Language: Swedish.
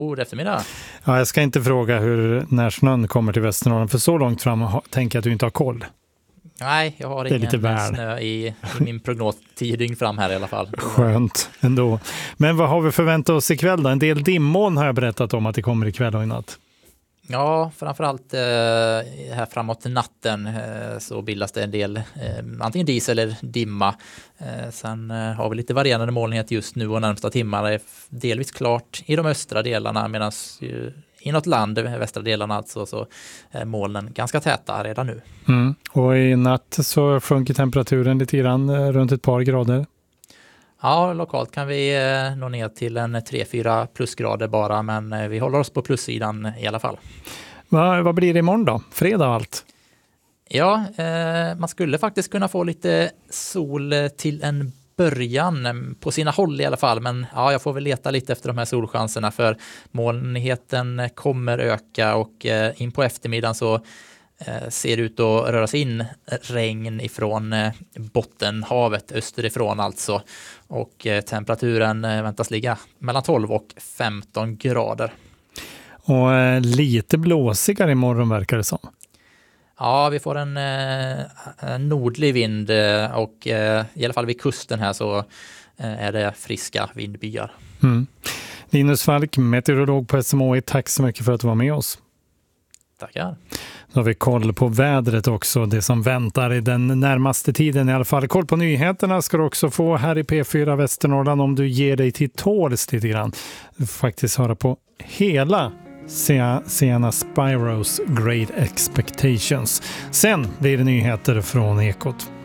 God eftermiddag. Ja, jag ska inte fråga när snön kommer till Västernorrland, för så långt fram tänker jag att du inte har koll. Nej, jag har ingen snö i min prognos 10 dygn fram här i alla fall. Skönt ändå. Men vad har vi förväntat oss ikväll då? En del dimmoln har jag berättat om att det kommer ikväll och i natt. Ja, framförallt här framåt natten så bildas det en del antingen dis eller dimma. Sen har vi lite varierande molnighet just nu och närmsta timmar. Det är delvis klart i de östra delarna, medan i något land, de västra delarna alltså, så är molnen ganska täta redan nu. Och i natt så sjunker temperaturen lite grann, runt ett par grader. Ja, lokalt kan vi nå ner till en 3-4 plusgrader bara, men vi håller oss på plussidan i alla fall. Vad blir det imorgon då? Fredag och allt? Ja, man skulle faktiskt kunna få lite sol till en början, på sina håll i alla fall, men ja, jag får väl leta lite efter de här solchanserna, för molnigheten kommer öka och in på eftermiddagen så ser ut att röra sig in regn ifrån Bottenhavet österifrån alltså, och temperaturen väntas ligga mellan 12 och 15 grader. Och lite blåsigare imorgon verkar det som. Ja, vi får en nordlig vind och i alla fall vid kusten här så är det friska vindbyar. Linus Falk, meteorolog på SMHI, tack så mycket för att du var med oss. Tackar. Nu har vi koll på vädret också, det som väntar i den närmaste tiden i alla fall. Koll på nyheterna ska du också få här i P4 Västernorrland om du ger dig till tåls lite grann. Du får faktiskt höra på hela Sienna Spiros Great Expectations. Sen blir det nyheter från Ekot.